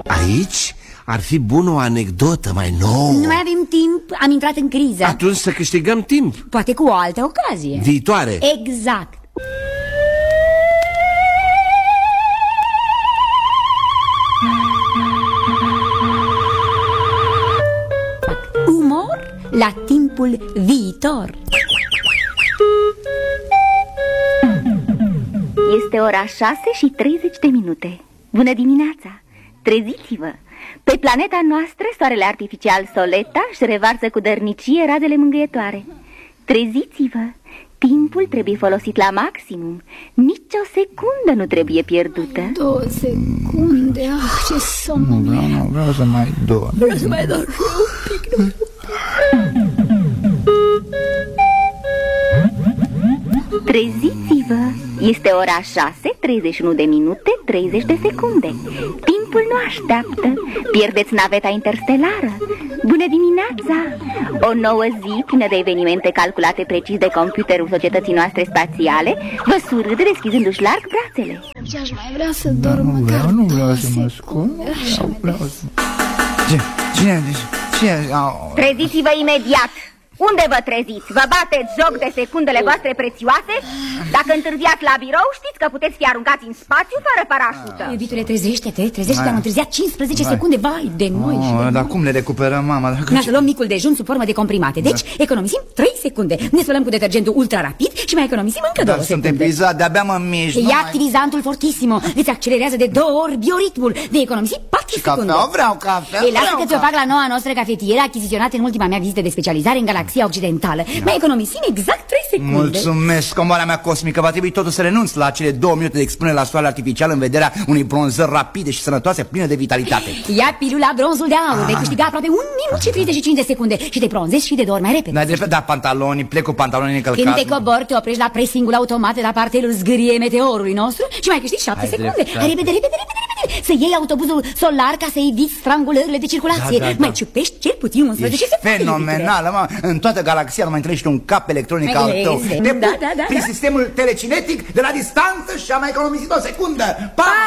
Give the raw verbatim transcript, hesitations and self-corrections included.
Aici ar fi bună o anecdotă mai nouă. Nu mai avem timp, am intrat în criză. Atunci să câștigăm timp. Poate cu o altă ocazie. Viitoare. Exact. Umor la timpul viitor. Este ora șase și treizeci de minute. Bună dimineața! Treziți-vă! Pe planeta noastră, soarele artificial Soleta își revarsă cu dărnicie razele mângâietoare. Treziți-vă! Timpul trebuie folosit la maximum. Nici o secundă nu trebuie pierdută. Două secunde, ah, ce somn. Nu vreau, nu vreau să mai dorm. Vreau să mai dorm și eu un pic, nu. Treziți-vă! Este ora șase, treizeci și unu de minute, treizeci de secunde. Timpul nu așteaptă. Pierdeți naveta interstelară. Bună dimineața! O nouă zi plină de evenimente calculate precis de computerul societății noastre spațiale vă surâde deschizându-și larg brațele. Ce-aș mai vrea să dorm nu măcar vreau, nu vreau să mă două scund. secunde. Vreau să... Ce? Cine? Cine? Au... Treziți-vă imediat! Unde vă treziți? Vă bateți joc de secundele voastre prețioase? Dacă întârziați la birou, știți că puteți fi aruncați în spațiu fără parașută. Iubitule, trezește-te, trezește-te, am întârziat cincisprezece secunde, vai de noi. Oh, dar cum le recuperăm, mama? Dacă... Ne-a să luăm micul dejun sub formă de comprimate. Deci, da. economisim trei secunde. Ne spălăm cu detergentul ultra rapid și mai economisim încă două secunde. Dar sunt epuizat, de-abia mă mișc. Ia activizantul fortissimo, îți accelerează de două ori bioritmul. De economisi patru secunde. Cafea, vreau cafea. Ei, lasă că ți-o fac la noua noastră cafetieră, achiziționată în ultima mea vizită de specializare în galaxia occidentală. Mai economisim exact trei secunde. Mulțumesc, comoara mea cosmică. Va trebui totul să renunț la cele două minute de expunere la soarele artificial în vederea unei bronzări rapide și sănătoase, pline de vitalitate. Ia pilula bronzul de aur. Vei câștiga aproape un minut și treizeci și cinci de secunde și te bronzezi și te dormi mai repede. Dar de da, pantaloni, plec cu pantaloni încălcați. Când te cobori, te oprești la pressingul automat de la partelul zgârie meteorului nostru și mai câștigi șapte secunde. Hai, repede, repede, repede, repede. Să iei autobuzul solar ca să eviți strangulările de circulație. Da, da, da. Mai ciupești cel puțin unsprezece secunde. Fenomenală, mă. În toată galaxia nu mai întâlnești un cap electronic al tău. Da, da, da, prin da. sistemul telecinetic de la distanță și am mai economisit o secundă. Pa!